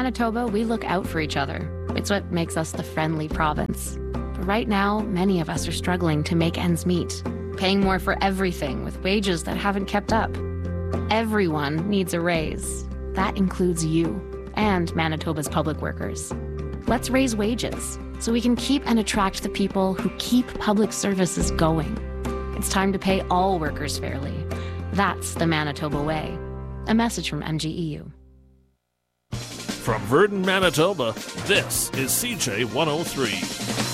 Manitoba, we look out for each other. It's what makes us the friendly province. But right now, many of us are struggling to make ends meet, paying more for everything with wages that haven't kept up. Everyone needs a raise. That includes you and Manitoba's public workers. Let's raise wages so we can keep and attract the people who keep public services going. It's time to pay all workers fairly. That's the Manitoba way. A message from MGEU. From Virden, Manitoba, this is CJ 103.